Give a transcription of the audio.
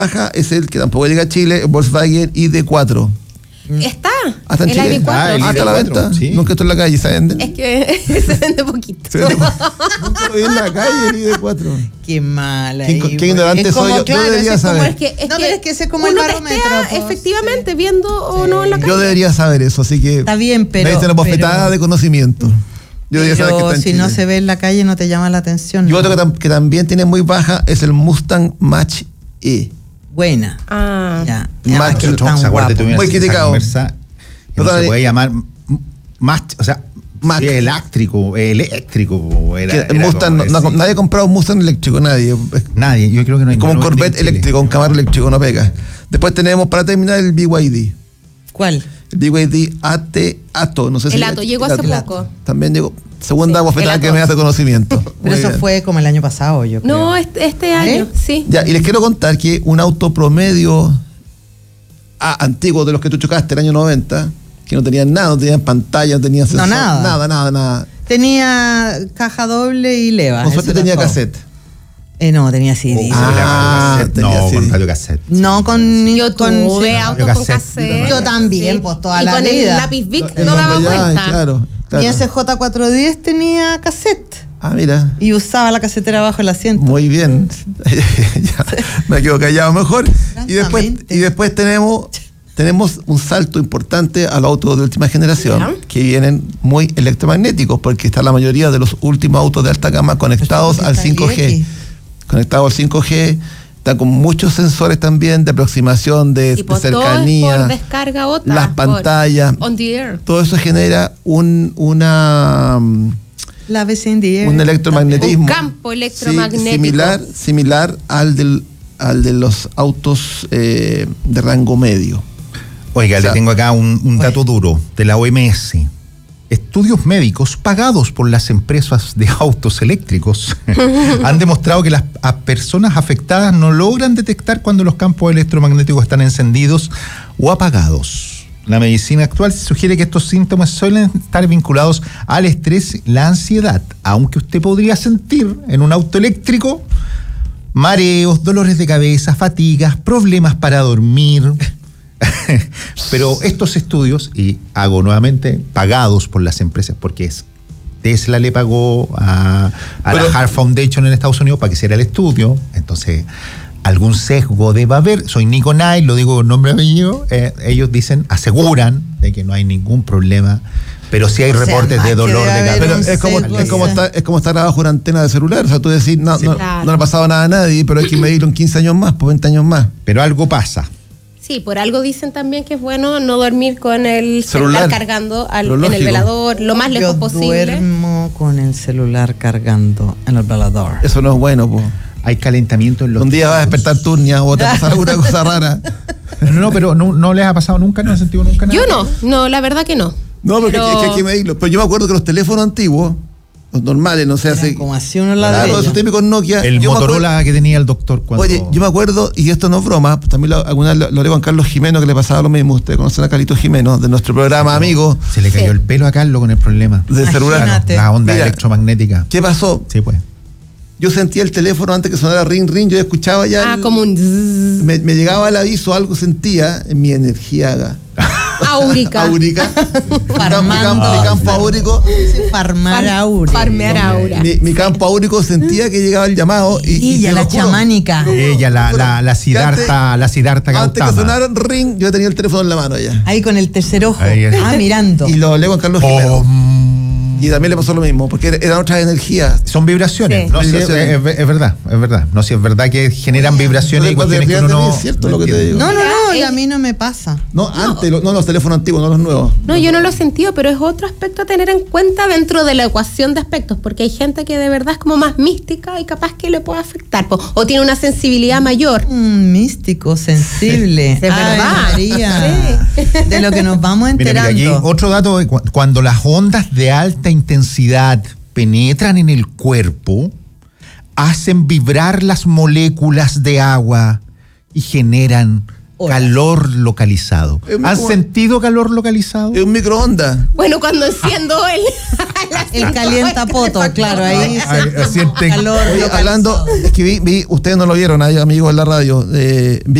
baja es el que tampoco llega a Chile, Volkswagen ID4. Está. Hasta en el Chile. ID4. Hasta la venta. Sí. Nunca estoy en la calle, ¿se venden? Es que se vende poquito. Nunca lo vi en la calle el ID4. Qué mala. ¿Qué ignorante es como, soy yo? claro, Yo debería es como saber. el que, No, pero es que ese es como uno el barómetro. testea pues, efectivamente sí. viendo o no en la calle. Yo debería saber eso, así que. Está bien, pero. Me diste una bofetada de conocimiento. Yo debería saber que está en si Chile. no se ve en la calle no te llama la atención. Y ¿no? otro que también tiene muy baja es el Mustang Mach-E. Buena. Ah. Ya. Más que porque el tan ¿Se acuerda? guapo. Tuvimos Muy esa criticado. conversa, que no Perdón, se puede llamar más, o sea, Mac. sí, eléctrico. Que Mustang, nadie ha comprado un Mustang eléctrico, nadie. Nadie, yo creo que no hay. Es como un no Corvette en Chile. eléctrico, un Camaro eléctrico, no pega. Después tenemos, para terminar, el BYD. ¿Cuál? El BYD Atto, no sé si... El Atto llegó hace el poco. También llegó. Segunda Sí, bofetada el que Atto. me hace conocimiento. Pero Muy eso bien. fue como el año pasado, yo creo. No, este año, sí. Ya, y les quiero contar que un auto promedio antiguo de los que tú chocaste el año 90, que no tenían nada, no tenían pantalla, no tenían sensor, nada. Tenía caja doble y leva. Con suerte eso era tenía todo. cassette. No, tenía CD. tenía No, CD. con radiocassette. No con... Yo con tuve sí. auto con cassette. Yo también, pues, toda y la con vida. el lápiz Bic El no daba nombre ya, cuenta. Claro. Mi SJ410 tenía cassette. Mira. Y usaba la casetera bajo el asiento. Muy bien. Ya, me quedo callado mejor. Y Francamente. después tenemos un salto importante a los autos de última generación, Ya. que vienen muy electromagnéticos, porque está la mayoría de los últimos autos de alta gama conectados Pero al está 5G. X. Conectados al 5G, está con muchos sensores también de aproximación, de Tipo, todo es cercanía, por descarga otra. las pantallas. On the air. Todo eso genera un La vez in the air. electromagnetismo. Un campo electromagnético. Sí, similar al de los autos de rango medio. Oiga, O sea, le tengo acá un dato duro de la OMS. Estudios médicos pagados por las empresas de autos eléctricos han demostrado que las personas afectadas no logran detectar cuando los campos electromagnéticos están encendidos o apagados. La medicina actual sugiere que estos síntomas suelen estar vinculados al estrés y la ansiedad, aunque usted podría sentir en un auto eléctrico mareos, dolores de cabeza, fatigas, problemas para dormir. Pero estos estudios, y hago nuevamente, pagados por las empresas, porque Tesla le pagó a la Heart Foundation en Estados Unidos para que hiciera el estudio, entonces algún sesgo debe haber. Soy Nico Knight, lo digo con nombre y apellido. Ellos aseguran de que no hay ningún problema, pero sí hay reportes de dolor de cabeza. Pero es como estar abajo de una antena de celular. O sea, tú decís, no le ha pasado nada a nadie, pero hay que medirlo en 15 años más, por 20 años más. Pero algo pasa. Sí, por algo dicen también que es bueno no dormir con el celular cargando en el velador lo más lejos posible. Duermo con el celular cargando en el velador. Eso no es bueno, po. Hay calentamiento en los... Un día vas a despertar turnia o te va a pasar alguna cosa rara. No, pero no les ha pasado nunca, no han sentido nunca nada. Yo no, la verdad que no. No, porque es que hay que medirlo. Pero yo me acuerdo que los teléfonos antiguos, los normales, no sé, hace... Como así uno la Claro, de esos típicos Nokia. El Motorola que tenía el doctor cuando... Oye, yo me acuerdo, y esto no es broma, también alguna vez lo leí con Carlos Jimeno, que le pasaba lo mismo. Ustedes conocen a Carlitos Jimeno, de nuestro programa Amigo. Se le cayó el pelo a Carlos con el problema. De celular. Imagínate. La onda Mira, electromagnética. ¿Qué pasó? Sí, pues. Yo sentía el teléfono antes que sonara ring, yo escuchaba ya... Como un zzz. Me llegaba el aviso, algo sentía en mi energía Áurica. áurica. Farmando. Mi campo áurico. Farmar aura. Farmear aura. Mi campo áurico sentía que llegaba el llamado y Ella, te la lo juro, chamánica. Ella, la Siddhartha antes que Gautama. sonaron ring, yo tenía el teléfono en la mano ya. Ahí con el tercer ojo. Ahí es. Mirando. Y lo hablé con Carlos Jimeno. Y también le pasó lo mismo, porque eran otras energías. Son vibraciones. Sí. No, sí, Vibraciones. es verdad. No, si es verdad que generan vibraciones y cuestiones que uno no... Es cierto lo que te digo. No, y a mí no me pasa. No, antes, no los teléfonos antiguos, no los nuevos. No, yo no lo he sentido, pero es otro aspecto a tener en cuenta dentro de la ecuación de aspectos, porque hay gente que de verdad es como más mística y capaz que le puede afectar, o tiene una sensibilidad mayor. Un místico, sensible. De verdad. María. De lo que nos vamos Mira, enterando. aquí otro dato, cuando las ondas de alta intensidad penetran en el cuerpo, hacen vibrar las moléculas de agua y generan calor localizado. ¿Han sentido calor localizado? Es un microondas. Bueno, cuando enciendo el calientapoto, claro, ahí sienten calor. Hablando, es que vi, ustedes no lo vieron, hay amigos en la radio,